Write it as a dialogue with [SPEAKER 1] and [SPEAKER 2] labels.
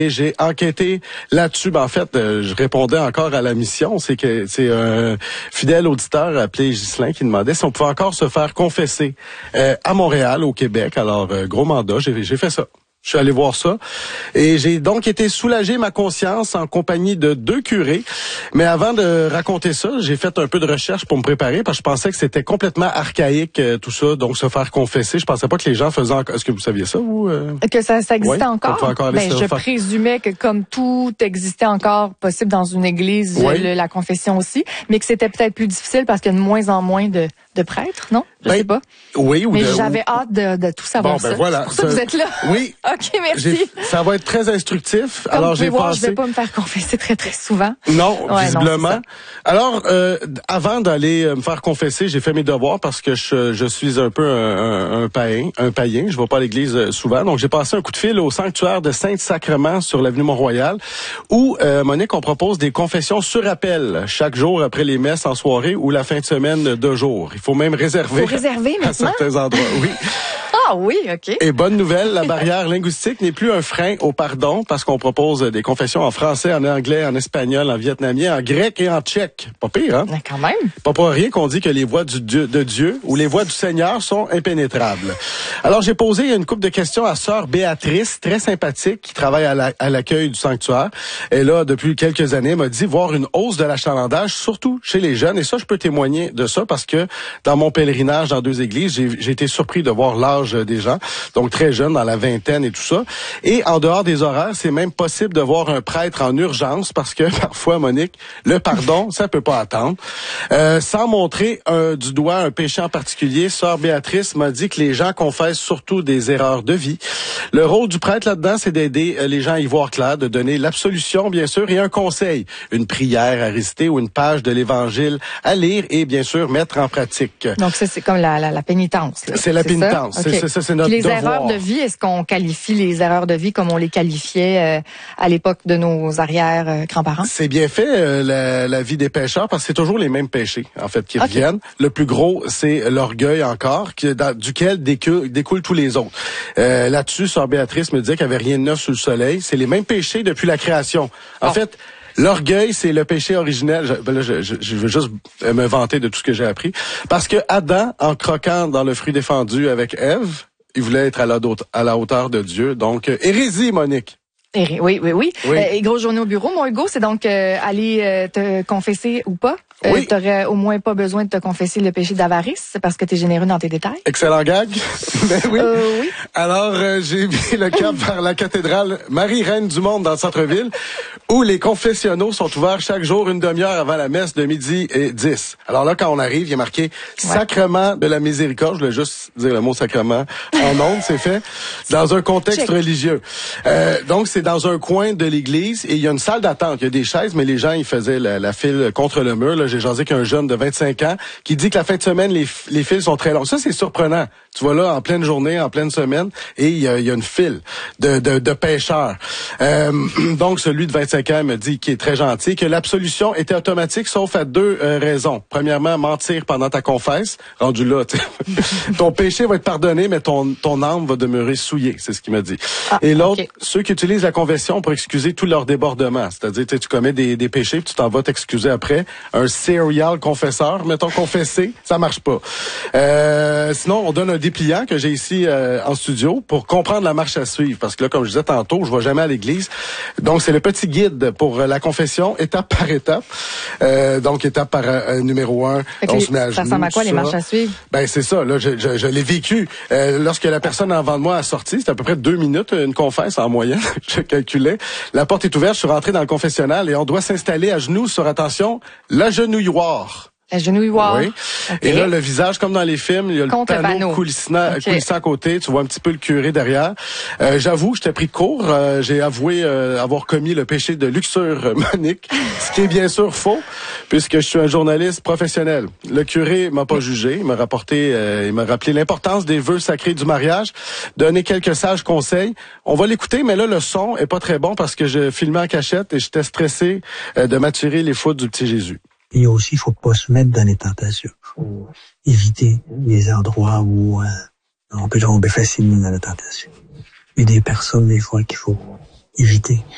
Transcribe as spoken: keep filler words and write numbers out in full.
[SPEAKER 1] Et j'ai enquêté là-dessus. Ben, en fait, euh, je répondais encore à la mission. C'est que c'est un fidèle auditeur appelé Ghislain qui demandait si on pouvait encore se faire confesser euh, à Montréal, au Québec. Alors, euh, gros mandat, j'ai, j'ai fait ça. Je suis allé voir ça. Et j'ai donc été soulagé ma conscience en compagnie de deux curés. Mais avant de raconter ça, j'ai fait un peu de recherche pour me préparer parce que je pensais que c'était complètement archaïque, euh, tout ça. Donc, se faire confesser. Je pensais pas que les gens faisaient encore... Est-ce que vous saviez ça, vous? Euh...
[SPEAKER 2] Que ça, ça existait
[SPEAKER 1] ouais,
[SPEAKER 2] encore?
[SPEAKER 1] encore
[SPEAKER 2] ben, je
[SPEAKER 1] faire...
[SPEAKER 2] présumais que comme tout existait encore possible dans une église,
[SPEAKER 1] ouais.
[SPEAKER 2] le, la confession aussi, mais que c'était peut-être plus difficile parce qu'il y a de moins en moins de, de prêtres, non? Je
[SPEAKER 1] ben,
[SPEAKER 2] sais pas.
[SPEAKER 1] Oui, ou
[SPEAKER 2] Mais
[SPEAKER 1] de,
[SPEAKER 2] j'avais
[SPEAKER 1] ou...
[SPEAKER 2] hâte de, de tout savoir.
[SPEAKER 1] Bon, ben
[SPEAKER 2] ça.
[SPEAKER 1] voilà.
[SPEAKER 2] C'est pour ça que vous êtes là.
[SPEAKER 1] Oui.
[SPEAKER 2] OK, merci.
[SPEAKER 1] J'ai... Ça va être très instructif.
[SPEAKER 2] Comme
[SPEAKER 1] Alors,
[SPEAKER 2] vous pouvez
[SPEAKER 1] j'ai
[SPEAKER 2] voir,
[SPEAKER 1] pensé...
[SPEAKER 2] je vais pas me faire confesser très, très souvent.
[SPEAKER 1] Non,
[SPEAKER 2] ouais,
[SPEAKER 1] visiblement.
[SPEAKER 2] Non,
[SPEAKER 1] Alors, euh, avant d'aller me faire confesser, j'ai fait mes devoirs parce que je, je suis un peu un, un, un païen. Un païen. Je vais pas à l'église souvent. Donc, j'ai passé un coup de fil au sanctuaire de Saint-Sacrement sur l'avenue Mont-Royal où, euh, Monique, on propose des confessions sur appel chaque jour après les messes en soirée ou la fin de semaine de jour. Il faut même réserver.
[SPEAKER 2] Faut réserver maintenant?
[SPEAKER 1] À certains endroits, oui.
[SPEAKER 2] Ah oui, OK.
[SPEAKER 1] Et bonne nouvelle, la barrière linguistique n'est plus un frein au pardon parce qu'on propose des confessions en français, en anglais, en espagnol, en vietnamien, en grec et en tchèque. Pas pire, hein?
[SPEAKER 2] Mais quand même.
[SPEAKER 1] Pas pour rien qu'on dit que les voies du Dieu, de Dieu ou les voies du Seigneur sont impénétrables. Alors, j'ai posé une couple de questions à sœur Béatrice, très sympathique, qui travaille à, la, à l'accueil du sanctuaire. Et là, depuis quelques années, m'a dit voir une hausse de l'achalandage, surtout chez les jeunes. Et ça, je peux témoigner de ça parce que dans mon pèlerinage dans deux églises, j'ai, j'ai été surpris de voir l'âge des gens, donc très jeunes, dans la vingtaine et tout ça. Et en dehors des horaires, c'est même possible de voir un prêtre en urgence parce que parfois, Monique, le pardon, ça peut pas attendre. Euh, sans montrer un, du doigt un péché en particulier, sœur Béatrice m'a dit que les gens confessent surtout des erreurs de vie. Le rôle du prêtre là-dedans, c'est d'aider les gens à y voir clair, de donner l'absolution, bien sûr, et un conseil, une prière à réciter ou une page de l'Évangile à lire et, bien sûr, mettre en pratique.
[SPEAKER 2] Donc, ça, c'est comme la, la, la pénitence. Là.
[SPEAKER 1] C'est la
[SPEAKER 2] c'est
[SPEAKER 1] pénitence.
[SPEAKER 2] Ça?
[SPEAKER 1] C'est,
[SPEAKER 2] okay.
[SPEAKER 1] c'est, c'est, c'est notre
[SPEAKER 2] Puis les
[SPEAKER 1] devoir.
[SPEAKER 2] erreurs de vie, est-ce qu'on qualifie les erreurs de vie comme on les qualifiait euh, à l'époque de nos arrière-grands-parents?
[SPEAKER 1] C'est bien fait, euh, la, la vie des pécheurs, parce que c'est toujours les mêmes péchés, en fait, qui okay. reviennent. Le plus gros, c'est l'orgueil encore, qui, dans, duquel découlent, découlent tous les autres. Euh, là-dessus, sœur Béatrice me disait qu'il n'y avait rien de neuf sous le soleil. C'est les mêmes péchés depuis la création. En oh. fait, l'orgueil, c'est le péché originel. Je, ben là, je, je, je veux juste me vanter de tout ce que j'ai appris. Parce que Adam, en croquant dans le fruit défendu avec Ève, il voulait être à la, à la hauteur de Dieu. Donc, euh, hérésie, Monique.
[SPEAKER 2] Oui, oui, oui.
[SPEAKER 1] oui.
[SPEAKER 2] Euh, et grosse journée au bureau. Mon Hugo, c'est donc euh, aller euh, te confesser ou pas? Euh,
[SPEAKER 1] oui.
[SPEAKER 2] T'aurais au moins pas besoin de te confesser le péché d'avarice parce que t'es généreux dans tes détails.
[SPEAKER 1] Excellent gag. Ben oui.
[SPEAKER 2] Euh, oui.
[SPEAKER 1] Alors, euh, j'ai mis le cap vers la cathédrale Marie-Reine du Monde dans le centre-ville où les confessionnaux sont ouverts chaque jour une demi-heure avant la messe de midi et dix. Alors là, quand on arrive, il y a marqué ouais. Sacrement de la miséricorde. Je voulais juste dire le mot sacrement en ondes, c'est fait. Dans un contexte Check. religieux. Euh, donc, c'est dans un coin de l'église et il y a une salle d'attente. Il y a des chaises, mais les gens, ils faisaient la, la file contre le mur. Là, j'ai jasé qu'un jeune de vingt-cinq ans qui dit que la fin de semaine, les, les files sont très longues. Ça, c'est surprenant. Tu vois là, en pleine journée, en pleine semaine, et il y a, il y a une file de, de, de pêcheurs. Euh, donc, celui de vingt-cinq ans me dit, qui est très gentil, que l'absolution était automatique, sauf à deux euh, raisons. Premièrement, mentir pendant ta confesse. Rendu là, ton péché va être pardonné, mais ton, ton âme va demeurer souillée. C'est ce qu'il m'a dit. Ah, et l'autre, okay. ceux qui utilisent la confession pour excuser tous leurs débordements. C'est-à-dire, tu commets des, des péchés, puis tu t'en vas t'excuser après. Un serial confesseur, mettons confessé, ça marche pas. Euh, sinon, on donne un dépliant que j'ai ici euh, en studio pour comprendre la marche à suivre. Parce que là, comme je disais tantôt, je vais jamais à l'église. Donc, c'est le petit guide pour la confession, étape par étape. Euh, donc, étape par euh, numéro un, on se met à genoux.
[SPEAKER 2] Ça ressemble à quoi, les marches à suivre?
[SPEAKER 1] Ben, c'est ça. Là, je, je, je l'ai vécu. Euh, lorsque la personne en avant de moi a sorti, c'était à peu près deux minutes, une confesse en moyenne. Je calculais. La porte est ouverte, je suis rentré dans le confessionnal et on doit s'installer à genoux sur, attention, l'agenouilloir.
[SPEAKER 2] La genouilloire.
[SPEAKER 1] Oui.
[SPEAKER 2] Okay.
[SPEAKER 1] Et là, le visage, comme dans les films, il y a le
[SPEAKER 2] Compte
[SPEAKER 1] panneau,
[SPEAKER 2] panneau.
[SPEAKER 1] coulissant,
[SPEAKER 2] okay.
[SPEAKER 1] coulissant à côté. Tu vois un petit peu le curé derrière. Euh, j'avoue, je t'ai pris de court. Euh, j'ai avoué euh, avoir commis le péché de luxure, Monique, ce qui est bien sûr faux, puisque je suis un journaliste professionnel. Le curé m'a pas jugé. Il m'a rapporté, euh, il m'a rappelé l'importance des vœux sacrés du mariage, donné quelques sages conseils. On va l'écouter, mais là, le son est pas très bon parce que je filmais en cachette et j'étais stressé euh, de m'attirer les foudres du petit Jésus.
[SPEAKER 3] Et aussi, il faut pas se mettre dans les tentations. Faut éviter les endroits où euh, on peut tomber facilement dans la tentation. Il y a des personnes, des fois, qu'il faut éviter.